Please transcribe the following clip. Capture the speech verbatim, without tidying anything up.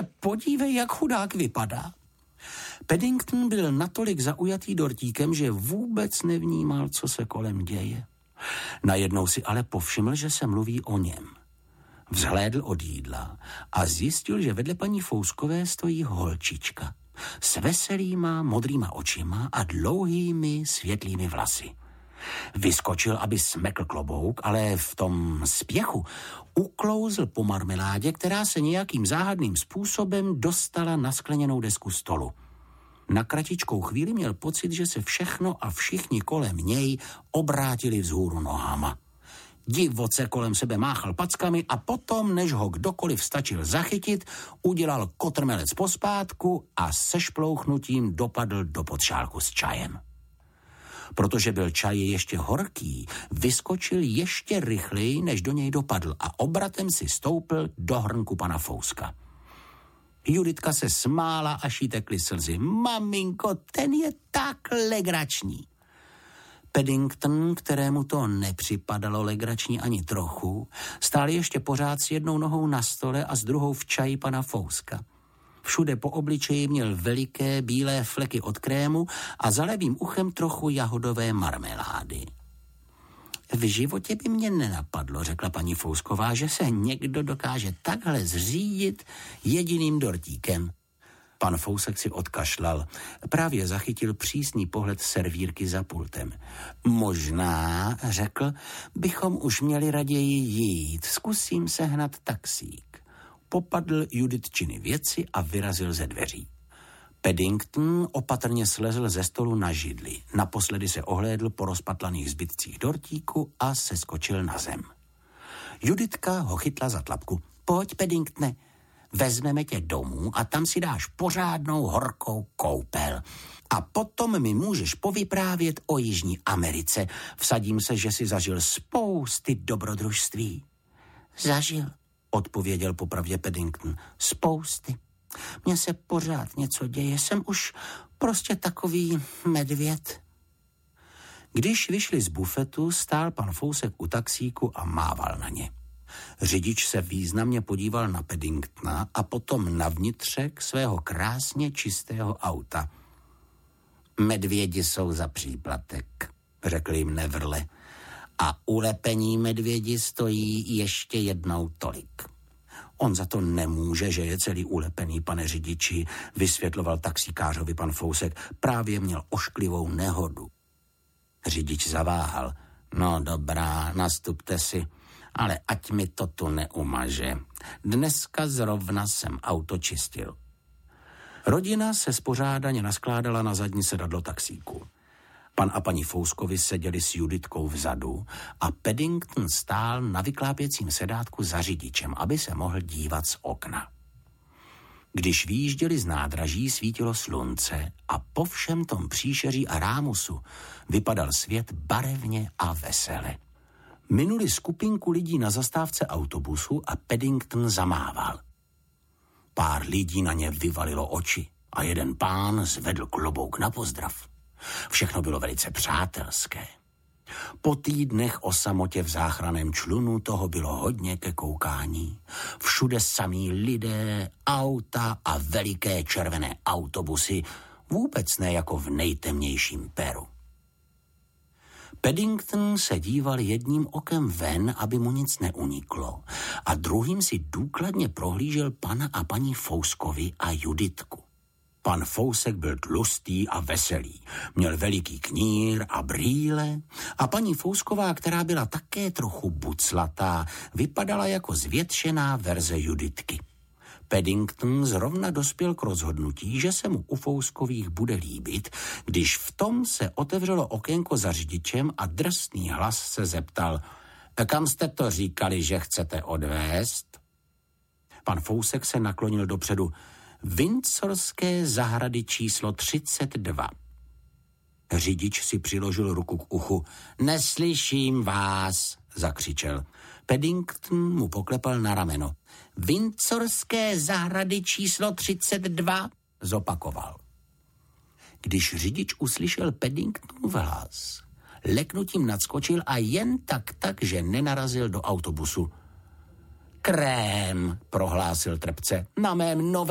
se podívej, jak chudák vypadá. Paddington byl natolik zaujatý dortíkem, že vůbec nevnímal, co se kolem děje. Najednou si ale povšiml, že se mluví o něm. Vzhlédl od jídla a zjistil, že vedle paní Fouskové stojí holčička s veselýma modrýma očima a dlouhými světlými vlasy. Vyskočil, aby smekl klobouk, ale v tom spěchu uklouzl po marmeládě, která se nějakým záhadným způsobem dostala na skleněnou desku stolu. Na kratičkou chvíli měl pocit, že se všechno a všichni kolem něj obrátili vzhůru nohama. Divoce kolem sebe máchal packami a potom, než ho kdokoliv stačil zachytit, udělal kotrmelec pospátku a se šplouchnutím dopadl do podšálku s čajem. Protože byl čaj ještě horký, vyskočil ještě rychleji, než do něj dopadl a obratem si stoupl do hrnku pana Fouska. Juditka se smála, až jí tekly slzy. Maminko, ten je tak legrační. Paddington, kterému to nepřipadalo legrační ani trochu, stál ještě pořád s jednou nohou na stole a s druhou v čaji pana Fouska. Všude po obličeji měl veliké bílé fleky od krému a za levým uchem trochu jahodové marmelády. V životě by mě nenapadlo, řekla paní Fousková, že se někdo dokáže takhle zřídit jediným dortíkem. Pan Fousek si odkašlal. Právě zachytil přísný pohled servírky za pultem. Možná, řekl, bychom už měli raději jít. Zkusím sehnat taxík. Popadl Juditčiny věci a vyrazil ze dveří. Paddington opatrně slezl ze stolu na židli. Naposledy se ohlédl po rozpatlaných zbytcích dortíku a seskočil na zem. Juditka ho chytla za tlapku. Pojď, Paddingtone, vezmeme tě domů a tam si dáš pořádnou horkou koupel. A potom mi můžeš povyprávět o Jižní Americe. Vsadím se, že si zažil spousty dobrodružství. Zažil, odpověděl popravdě Paddington. Spousty. Mně se pořád něco děje, jsem už prostě takový medvěd. Když vyšli z bufetu, stál pan Fousek u taxíku a mával na ně. Řidič se významně podíval na Paddingtona a potom na vnitřek svého krásně čistého auta. Medvědi jsou za příplatek, řekl jim nevrle, a ulepení medvědi stojí ještě jednou tolik. On za to nemůže, že je celý ulepený, pane řidiči, vysvětloval taxikářovi pan Fousek. Právě měl ošklivou nehodu. Řidič zaváhal. No dobrá, nastupte si, ale ať mi to tu neumaže. Dneska zrovna jsem auto čistil. Rodina se spořádaně naskládala na zadní sedadlo taxíku. Pan a paní Fouskovi seděli s Juditkou vzadu a Paddington stál na vyklápěcím sedátku za řidičem, aby se mohl dívat z okna. Když vyjížděli z nádraží, svítilo slunce a po všem tom příšeří a rámusu vypadal svět barevně a vesele. Minuli skupinku lidí na zastávce autobusu a Paddington zamával. Pár lidí na ně vyvalilo oči a jeden pán zvedl klobouk na pozdrav. Všechno bylo velice přátelské. Po týdnech o samotě v záchranném člunu toho bylo hodně ke koukání. Všude samí lidé, auta a veliké červené autobusy, vůbec ne jako v nejtemnějším Peru. Paddington se díval jedním okem ven, aby mu nic neuniklo, a druhým si důkladně prohlížel pana a paní Fouskovi a Juditku. Pan Fousek byl tlustý a veselý, měl veliký knír a brýle a paní Fousková, která byla také trochu buclatá, vypadala jako zvětšená verze Juditky. Paddington zrovna dospěl k rozhodnutí, že se mu u Fouskových bude líbit, když v tom se otevřelo okénko za řidičem a drsný hlas se zeptal: kam jste to říkali, že chcete odvést? Pan Fousek se naklonil dopředu. Windsorské zahrady číslo třicet dva. Řidič si přiložil ruku k uchu. Neslyším vás, zakřičel. Paddington mu poklepal na rameno. Windsorské zahrady číslo třicet dva, zopakoval. Když řidič uslyšel Paddingtonův hlas, leknutím nadskočil a jen tak tak, že nenarazil do autobusu. Krém, prohlásil trpce, na mém novém